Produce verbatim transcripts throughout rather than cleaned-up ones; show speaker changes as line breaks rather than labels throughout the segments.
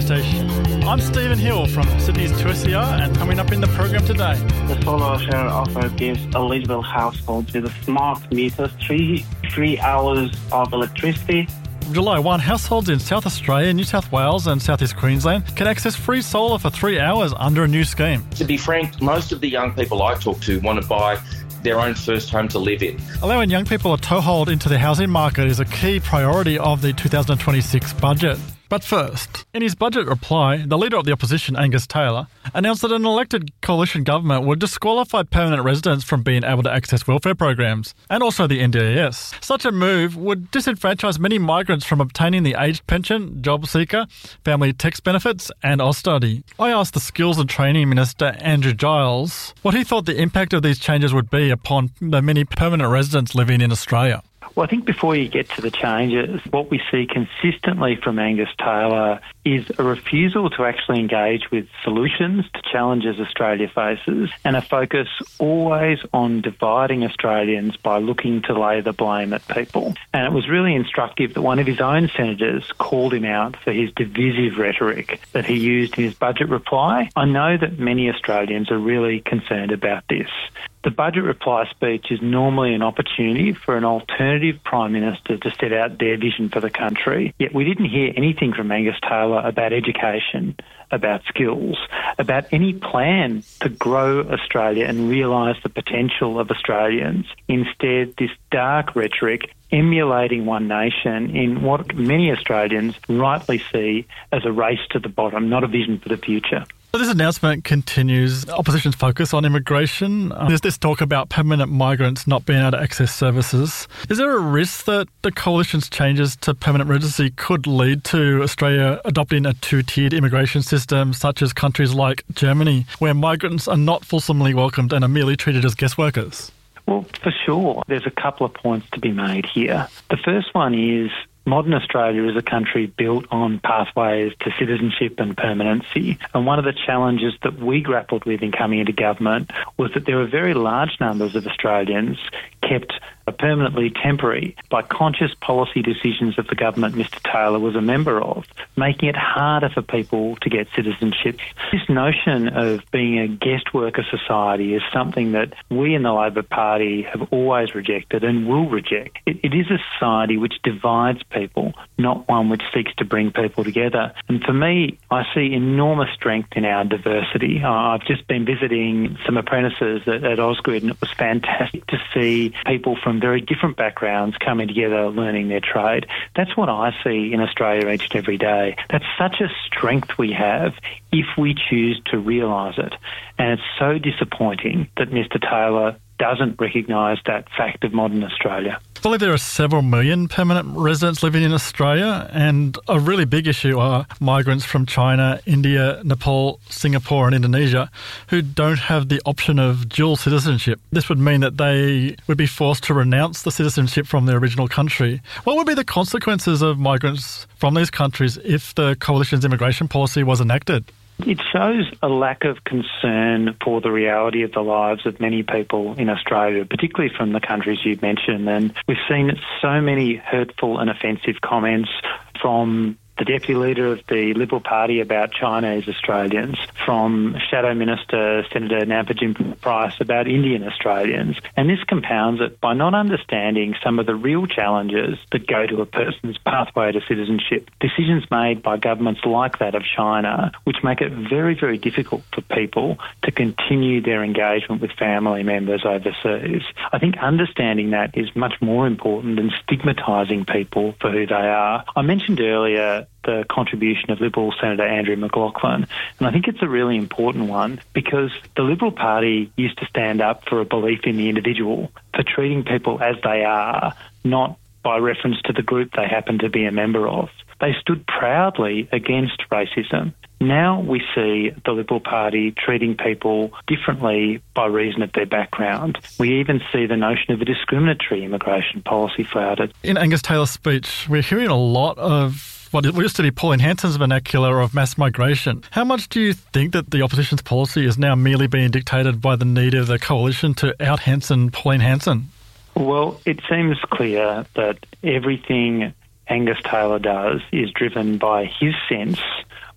Station. I'm Stephen Hill from Sydney's two S E R, and coming up in the program today.
The solar share offer gives eligible households with smart meters three free hours of electricity.
July first, households in South Australia, New South Wales and South East Queensland can access free solar for three hours under a new scheme.
To be frank, most of the young people I talk to want to buy their own first home to live in.
Allowing young people a toehold into the housing market is a key priority of the two thousand twenty-six budget. But first, in his budget reply, the Leader of the Opposition, Angus Taylor, announced that an elected coalition government would disqualify permanent residents from being able to access welfare programs, and also the N D I S. Such a move would disenfranchise many migrants from obtaining the aged pension, job seeker, family tax benefits and Austudy. I asked the Skills and Training Minister, Andrew Giles, what he thought the impact of these changes would be upon the many permanent residents living in Australia.
Well, I think before you get to the changes, what we see consistently from Angus Taylor is a refusal to actually engage with solutions to challenges Australia faces, and a focus always on dividing Australians by looking to lay the blame at people. And it was really instructive that one of his own senators called him out for his divisive rhetoric that he used in his budget reply. I know that many Australians are really concerned about this. The budget reply speech is normally an opportunity for an alternative Prime Minister to set out their vision for the country. Yet we didn't hear anything from Angus Taylor about education, about skills, about any plan to grow Australia and realise the potential of Australians. Instead, this dark rhetoric emulating One Nation in what many Australians rightly see as a race to the bottom, not a vision for the future.
This announcement continues opposition's focus on immigration. Um, there's this talk about permanent migrants not being able to access services. Is there a risk that the coalition's changes to permanent residency could lead to Australia adopting a two-tiered immigration system, such as countries like Germany, where migrants are not fulsomely welcomed and are merely treated as guest workers?
Well, for sure. There's a couple of points to be made here. The first one is modern Australia is a country built on pathways to citizenship and permanency. And one of the challenges that we grappled with in coming into government was that there were very large numbers of Australians kept permanently temporary by conscious policy decisions of the government Mister Taylor was a member of, making it harder for people to get citizenship. This notion of being a guest worker society is something that we in the Labor Party have always rejected and will reject. It, it is a society which divides people, not one which seeks to bring people together. And for me, I see enormous strength in our diversity. I've just been visiting some apprentices at, at Ausgrid, and it was fantastic to see people from very different backgrounds coming together, learning their trade. That's what I see in Australia each and every day. That's such a strength we have if we choose to realise it. And it's so disappointing that Mister Taylor doesn't recognise that fact of modern Australia.
I believe there are several million permanent residents living in Australia, and a really big issue are migrants from China, India, Nepal, Singapore and Indonesia who don't have the option of dual citizenship. This would mean that they would be forced to renounce the citizenship from their original country. What would be the consequences of migrants from these countries if the coalition's immigration policy was enacted?
It shows a lack of concern for the reality of the lives of many people in Australia, particularly from the countries you've mentioned. And we've seen so many hurtful and offensive comments from the Deputy Leader of the Liberal Party about Chinese Australians, from Shadow Minister Senator Nampijin Price about Indian Australians. And this compounds it by not understanding some of the real challenges that go to a person's pathway to citizenship. Decisions made by governments like that of China, which make it very, very difficult for people to continue their engagement with family members overseas. I think understanding that is much more important than stigmatising people for who they are. I mentioned earlier the contribution of Liberal Senator Andrew McLaughlin, and I think it's a really important one because the Liberal Party used to stand up for a belief in the individual, for treating people as they are, not by reference to the group they happen to be a member of. They stood proudly against racism. Now we see the Liberal Party treating people differently by reason of their background. We even see the notion of a discriminatory immigration policy flouted.
In Angus Taylor's speech, we're hearing a lot of what used to be Pauline Hanson's vernacular of mass migration. How much do you think that the opposition's policy is now merely being dictated by the need of the coalition to out-Hanson Pauline Hanson?
Well, it seems clear that everything Angus Taylor does is driven by his sense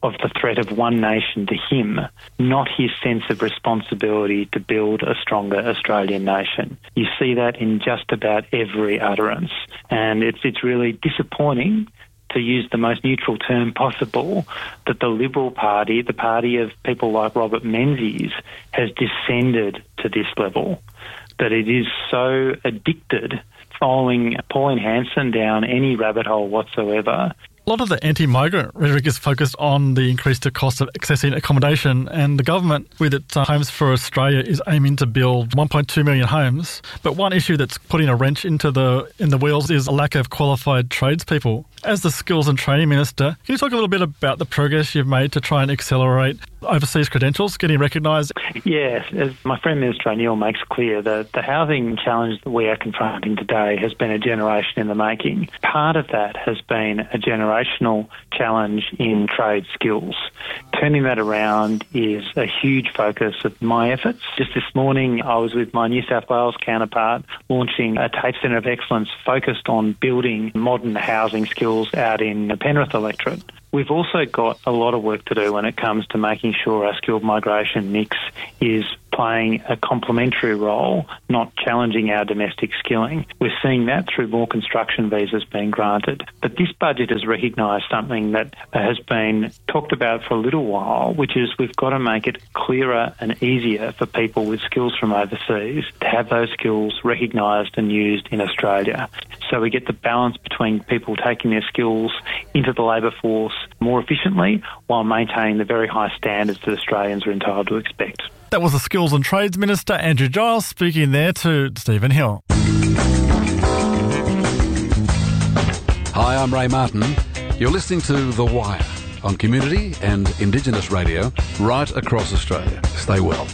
of the threat of one nation to him, not his sense of responsibility to build a stronger Australian nation. You see that in just about every utterance, and it's it's really disappointing, to use the most neutral term possible, that the Liberal Party, the party of people like Robert Menzies, has descended to this level, that it is so addicted following Pauline Hanson down any rabbit hole whatsoever.
A lot of the anti-migrant rhetoric is focused on the increased cost of accessing accommodation, and the government, with its uh, Homes for Australia, is aiming to build one point two million homes. But one issue that's putting a wrench into the in the wheels is a lack of qualified tradespeople. As the Skills and Training Minister, can you talk a little bit about the progress you've made to try and accelerate overseas credentials getting recognised?
Yes, as my friend Minister O'Neill makes clear, the, the housing challenge that we are confronting today has been a generation in the making. Part of that has been a generational challenge in trade skills. Turning that around is a huge focus of my efforts. Just this morning, I was with my New South Wales counterpart launching a TAFE Centre of Excellence focused on building modern housing skills out in the Penrith electorate. We've also got a lot of work to do when it comes to making sure our skilled migration mix is playing a complementary role, not challenging our domestic skilling. We're seeing that through more construction visas being granted. But this budget has recognised something that has been talked about for a little while, which is we've got to make it clearer and easier for people with skills from overseas to have those skills recognised and used in Australia. So we get the balance between people taking their skills into the labour force more efficiently while maintaining the very high standards that Australians are entitled to expect.
That was the Skills and Trades Minister, Andrew Giles, speaking there to Stephen Hill.
Hi, I'm Ray Martin. You're listening to The Wire on Community and Indigenous Radio right across Australia. Stay well.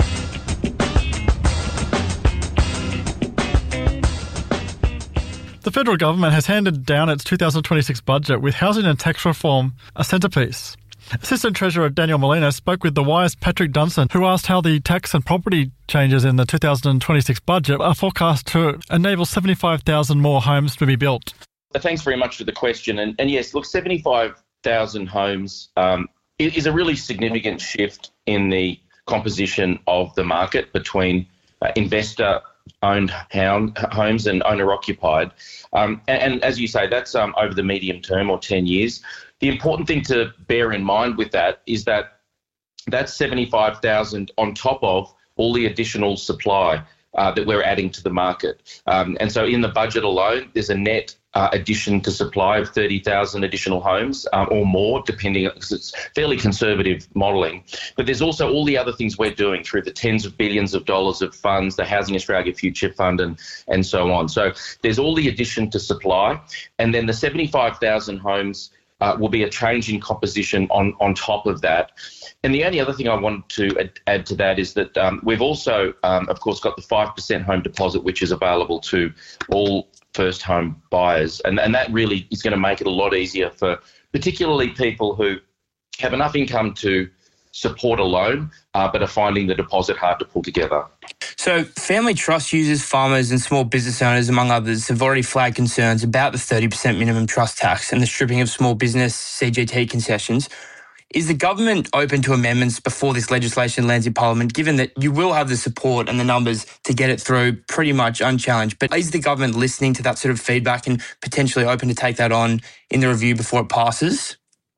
The federal government has handed down its two thousand twenty-six budget with housing and tax reform a centrepiece. Assistant Treasurer Daniel Molina spoke with The Wire's Patrick Dunson, who asked how the tax and property changes in the two thousand twenty-six budget are forecast to enable seventy-five thousand more homes to be built.
Thanks very much for the question. And, and yes, look, seventy-five thousand homes um, is a really significant shift in the composition of the market between uh, investor-owned homes and owner-occupied. Um, and, and as you say, that's um, over the medium term or ten years. The important thing to bear in mind with that is that that's seventy-five thousand on top of all the additional supply uh, that we're adding to the market. Um, and so in the budget alone, there's a net uh, addition to supply of thirty thousand additional homes um, or more, depending, because it's fairly conservative modelling. But there's also all the other things we're doing through the tens of billions of dollars of funds, the Housing Australia Future Fund and, and so on. So there's all the addition to supply. And then the seventy-five thousand homes Uh, will be a change in composition on, on top of that. And the only other thing I want to add, add to that is that um, we've also, um, of course, got the five percent home deposit, which is available to all first home buyers. And, and that really is going to make it a lot easier for particularly people who have enough income to support a loan, uh, but are finding the deposit hard to pull together.
So family trust users, farmers and small business owners, among others, have already flagged concerns about the thirty percent minimum trust tax and the stripping of small business C G T concessions. Is the government open to amendments before this legislation lands in Parliament, given that you will have the support and the numbers to get it through pretty much unchallenged? But is the government listening to that sort of feedback and potentially open to take that on in the review before it passes?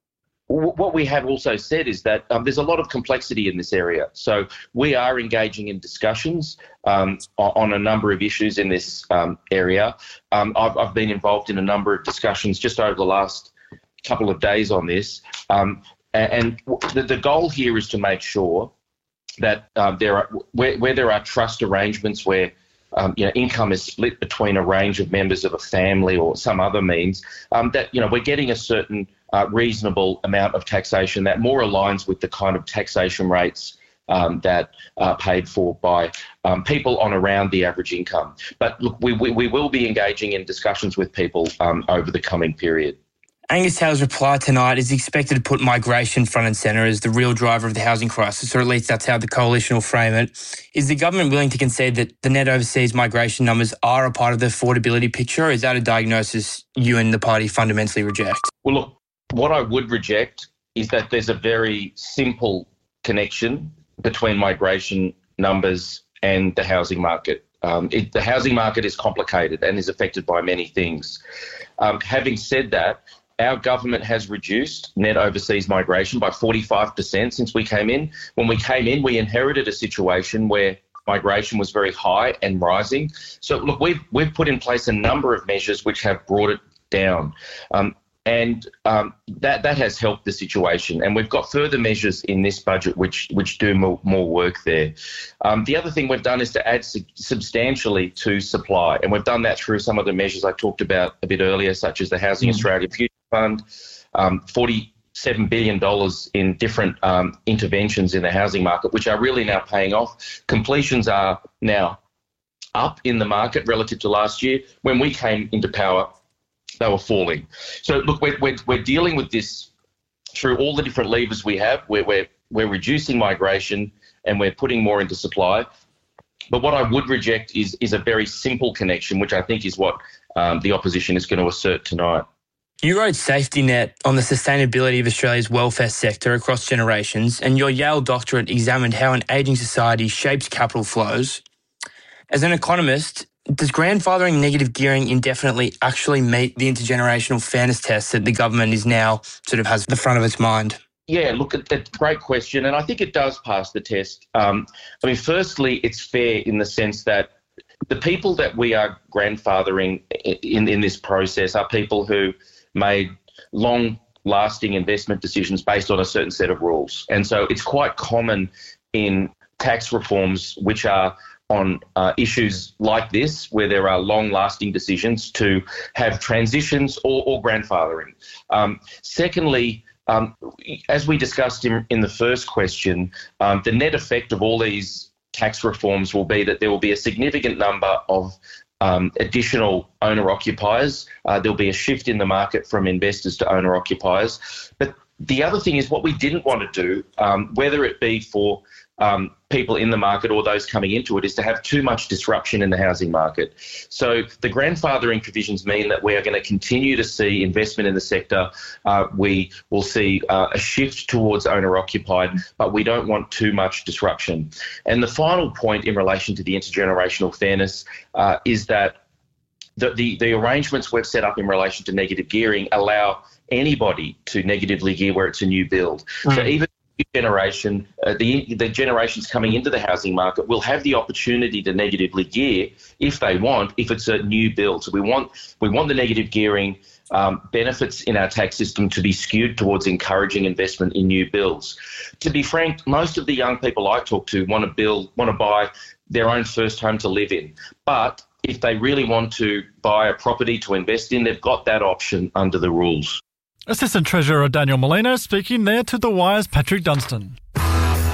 What we have also said is that um, there's a lot of complexity in this area. So we are engaging in discussions um, on a number of issues in this um, area. Um, I've, I've been involved in a number of discussions just over the last couple of days on this. Um, and the, the goal here is to make sure that um, there are where, where there are trust arrangements where Um, you know, income is split between a range of members of a family or some other means, um, that, you know, we're getting a certain uh, reasonable amount of taxation that more aligns with the kind of taxation rates um, that are paid for by um, people on around the average income. But look, we, we, we will be engaging in discussions with people um, over the coming period.
Angus Taylor's reply tonight is expected to put migration front and centre as the real driver of the housing crisis, or at least that's how the coalition will frame it. Is the government willing to concede that the net overseas migration numbers are a part of the affordability picture, or is that a diagnosis you and the party fundamentally reject?
Well, look, what I would reject is that there's a very simple connection between migration numbers and the housing market. Um, it, the housing market is complicated and is affected by many things. Um, having said that, our government has reduced net overseas migration by forty-five percent since we came in. When we came in, we inherited a situation where migration was very high and rising. So, look, we've, we've put in place a number of measures which have brought it down. Um, and um, that, that has helped the situation. And we've got further measures in this budget which, which do more, more work there. Um, the other thing we've done is to add su- substantially to supply. And we've done that through some of the measures I talked about a bit earlier, such as the Housing mm. Australia Future Fund, um, forty-seven billion dollars in different um, interventions in the housing market, which are really now paying off. Completions are now up in the market relative to last year. When we came into power, they were falling. So, look, we're, we're, we're dealing with this through all the different levers we have. We're, we're, we're reducing migration and we're putting more into supply. But what I would reject is, is a very simple connection, which I think is what um, the opposition is going to assert tonight.
You wrote Safety Net on the sustainability of Australia's welfare sector across generations, and your Yale doctorate examined how an ageing society shapes capital flows. As an economist, does grandfathering negative gearing indefinitely actually meet the intergenerational fairness test that the government is now sort of has at the front of its mind?
Yeah, look, that's a great question, and I think it does pass the test. Um, I mean, firstly, it's fair in the sense that the people that we are grandfathering in, in this process are people who made long-lasting investment decisions based on a certain set of rules. And so it's quite common in tax reforms which are on uh, issues like this, where there are long-lasting decisions, to have transitions or, or grandfathering. Um, secondly, um, as we discussed in, in the first question, um, the net effect of all these tax reforms will be that there will be a significant number of Um, additional owner-occupiers. Uh, there'll be a shift in the market from investors to owner-occupiers. But the other thing is what we didn't want to do, um, whether it be for um, people in the market or those coming into it, is to have too much disruption in the housing market. So the grandfathering provisions mean that we are going to continue to see investment in the sector. Uh, we will see uh, a shift towards owner-occupied, but we don't want too much disruption. And the final point in relation to the intergenerational fairness uh, is that the, the, the arrangements we've set up in relation to negative gearing allow anybody to negatively gear where it's a new build. Mm. So even generation, uh, the the generations coming into the housing market will have the opportunity to negatively gear if they want, if it's a new build. So we want we want the negative gearing um, benefits in our tax system to be skewed towards encouraging investment in new builds. To be frank, most of the young people I talk to want to build, want to buy their own first home to live in. But if they really want to buy a property to invest in, they've got that option under the rules.
Assistant Treasurer Daniel Molino speaking there to The Wire's Patrick Dunstan.